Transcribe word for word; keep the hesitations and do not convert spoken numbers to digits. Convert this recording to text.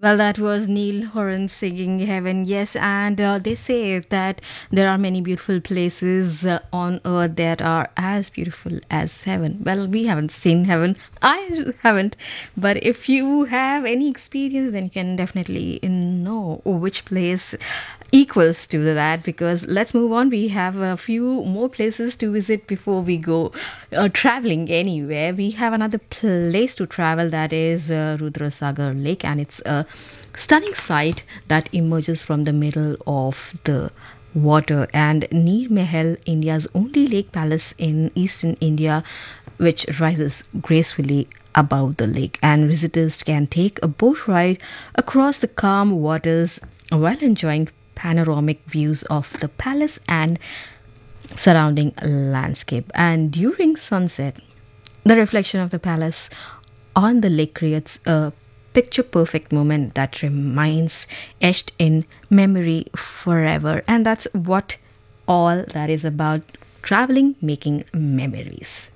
Well, that was Neil Horan singing Heaven. Yes, and uh, they say that there are many beautiful places uh, on earth that are as beautiful as heaven. Well, we haven't seen heaven. I haven't. But if you have any experience, then you can definitely know which place equals to that, because let's move on. We have a few more places to visit before we go uh, traveling anywhere. We have another place to travel, that is uh, Rudrasagar Lake, and it's a stunning sight that emerges from the middle of the water. And Neer Mahal, India's only lake palace in eastern India, which rises gracefully above the lake, and visitors can take a boat ride across the calm waters while enjoying panoramic views of the palace and surrounding landscape. And during sunset, the reflection of the palace on the lake creates a picture perfect moment that remains etched in memory forever. And that's what all that is about: traveling, making memories.